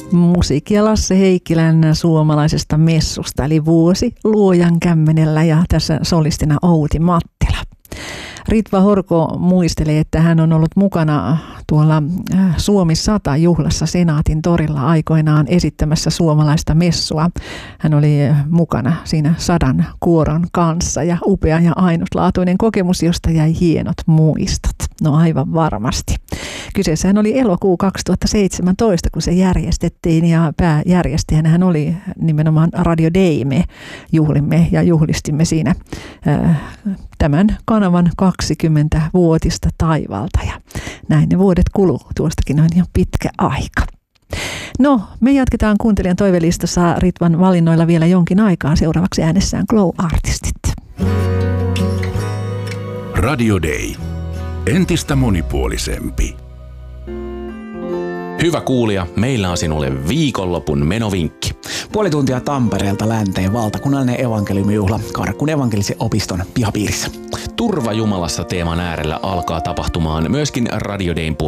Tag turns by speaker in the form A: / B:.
A: Musiikkia Lasse Heikkilän suomalaisesta messusta, eli Vuosi luojan kämmenellä, ja tässä solistina Outi Mattila. Ritva Horko muistelee, että hän on ollut mukana tuolla Suomi 100 juhlassa Senaatin torilla aikoinaan esittämässä suomalaista messua. Hän oli mukana siinä 100 kuoron kanssa, ja upea ja ainutlaatuinen kokemus, josta jäi hienot muistot. No aivan varmasti. Kyseessähän oli elokuu 2017, kun se järjestettiin, ja pääjärjestäjänä hän oli nimenomaan Radio Day. Me juhlimme ja juhlistimme siinä tämän kanavan 20-vuotista taivalta, ja näin ne vuodet kuluu. Tuostakin on jo pitkä aika. No, me jatketaan kuuntelijan toivelistassa Ritvan valinnoilla vielä jonkin aikaa. Seuraavaksi äänessään Glow-artistit.
B: Radio Day. Entistä monipuolisempi.
C: Hyvä kuulija, meillä on sinulle viikonlopun menovinkki.
D: Puoli tuntia Tampereelta länteen valtakunnallinen evankeliumijuhla Karkkun evankelisen opiston pihapiirissä.
C: Turva Jumalassa -teeman äärellä alkaa tapahtumaan myöskin Radio Dayn